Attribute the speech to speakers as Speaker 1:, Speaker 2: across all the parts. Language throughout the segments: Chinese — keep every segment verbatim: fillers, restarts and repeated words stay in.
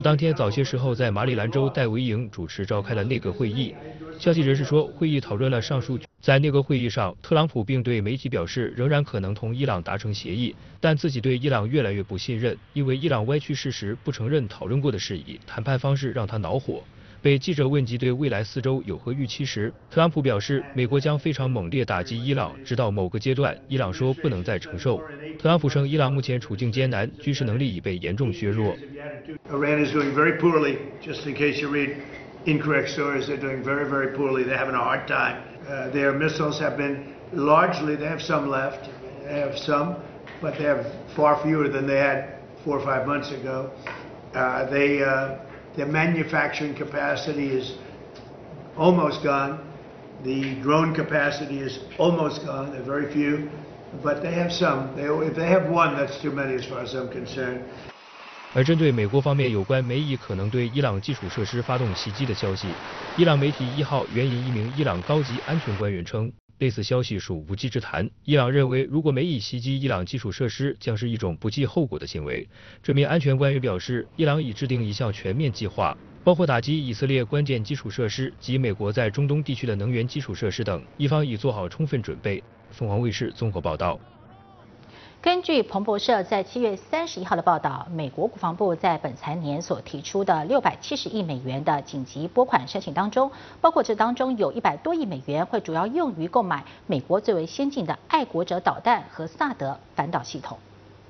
Speaker 1: 当天早些时候，在马里兰州戴维营主持召开了内阁会议。消息人士说，会议讨论了上述。在内阁会议上，特朗普并对媒体表示，仍然可能同伊朗达成协议，但自己对伊朗越来越不信任，因为伊朗歪曲事实，不承认讨论过的事宜，谈判方式让他恼火。被记者问及对未来四周有何预期时，特朗普表示，美国将非常猛烈打击伊朗，直到某个阶段，伊朗说不能再承受。特朗普称，伊朗目前处境艰难，军事能力已被严重削弱。
Speaker 2: Iran is doing very poorly. Just in case you read incorrect stories, they're doing very, very poorly. They're having a hard time. Uh, their missiles have been largely, they have some left, they have some, but they have far fewer than they had four or five months ago. Uh, they, uh, their manufacturing capacity is almost gone. The drone capacity is almost gone. There are very few, but they have some. They, if they have one, that's too many as far as I'm concerned.
Speaker 1: 而针对美国方面有关美以可能对伊朗基础设施发动袭击的消息，伊朗媒体一号援引一名伊朗高级安全官员称，类似消息属无稽之谈。伊朗认为，如果美以袭击伊朗基础设施，将是一种不计后果的行为。这名安全官员表示，伊朗已制定一项全面计划，包括打击以色列关键基础设施及美国在中东地区的能源基础设施等，伊方已做好充分准备。凤凰卫视综合报道。
Speaker 3: 根据彭博社在七月三十一号的报道，美国国防部在本财年所提出的六百七十亿美元的紧急拨款申请当中，包括这当中有一百多亿美元会主要用于购买美国最为先进的爱国者导弹和萨德反导系统。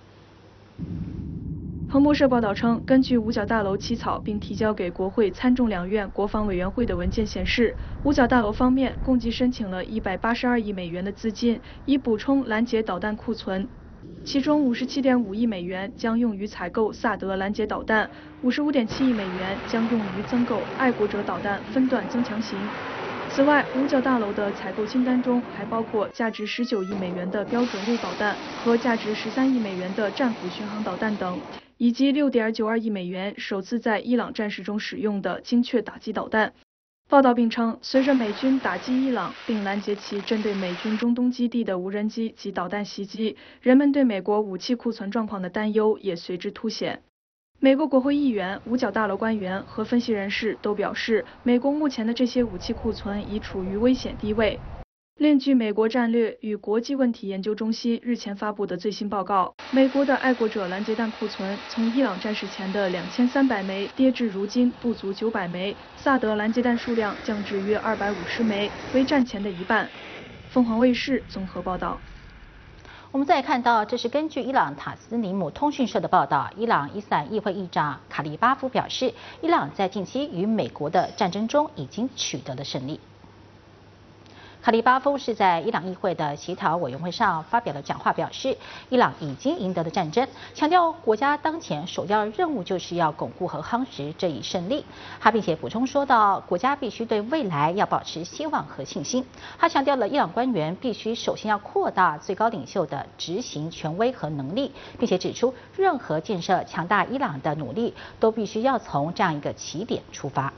Speaker 4: 彭博社报道称，根据五角大楼起草并提交给国会参众两院国防委员会的文件显示，五角大楼方面共计申请了一百八十二亿美元的资金，以补充拦截导弹库存。其中五十七点五亿美元将用于采购萨德拦截导弹，五十五点七亿美元将用于增购爱国者导弹分段增强型。此外，五角大楼的采购清单中还包括价值十九亿美元的标准路导弹和价值十三亿美元的战斧巡航导弹等，以及六点九二亿美元首次在伊朗战事中使用的精确打击导弹。报道并称，随着美军打击伊朗并拦截其针对美军中东基地的无人机及导弹袭击，人们对美国武器库存状况的担忧也随之凸显。美国国会议员、五角大楼官员和分析人士都表示，美国目前的这些武器库存已处于危险低位。另据美国战略与国际问题研究中心日前发布的最新报告，美国的爱国者拦截弹库存从伊朗战事前的两千三百枚跌至如今不足九百枚，萨德拦截弹数量降至约二百五十枚，为战前的一半。凤凰卫视综合报道。
Speaker 3: 我们再看到，这是根据伊朗塔斯尼姆通讯社的报道，伊朗伊斯兰议会议长卡利巴夫表示，伊朗在近期与美国的战争中已经取得了胜利。卡利巴夫是在伊朗议会的协调委员会上发表了讲话，表示伊朗已经赢得了战争，强调国家当前首要任务就是要巩固和夯实这一胜利。他并且补充说到，国家必须对未来要保持希望和信心。他强调了伊朗官员必须首先要扩大最高领袖的执行权威和能力，并且指出任何建设强大伊朗的努力都必须要从这样一个起点出发。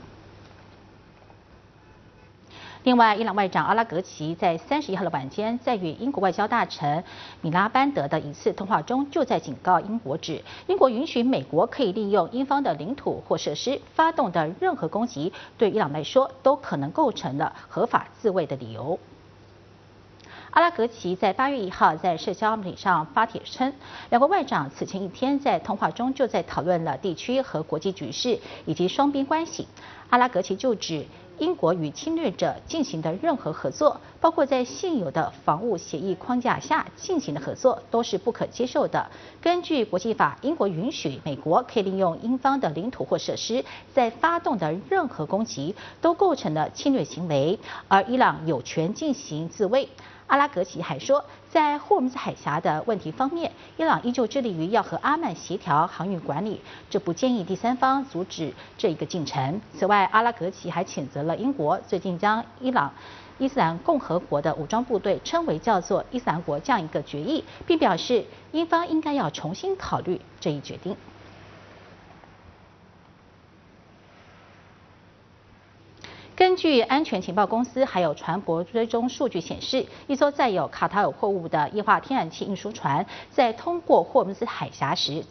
Speaker 3: 另外，伊朗外长阿拉格齐在三十一号的晚间，在与英国外交大臣米拉班德的一次通话中，就在警告英国指，英国允许美国可以利用英方的领土或设施发动的任何攻击，对伊朗来说都可能构成了合法自卫的理由。阿拉格齐在八月一号在社交媒体上发帖称，两国外长此前一天在通话中就在讨论了地区和国际局势以及双边关系。阿拉格齐就指，英国与侵略者进行的任何合作，包括在现有的防务协议框架下进行的合作，都是不可接受的。根据国际法，英国允许美国可以利用英方的领土或设施，在发动的任何攻击都构成了侵略行为，而伊朗有权进行自卫。阿拉格齐还说，在霍尔木兹海峡的问题方面，伊朗依旧致力于要和阿曼协调航运管理，这不建议第三方阻止这一个进程。此外，阿拉格齐还谴责了英国最近将伊朗伊斯兰共和国的武装部队称为叫做伊斯兰国这样一个决议，并表示英方应该要重新考虑这一决定。根据安全情报公司还有船舶追踪数据显示，一艘载有卡塔尔货物的液化天然气运输船在通过霍尔木兹海峡时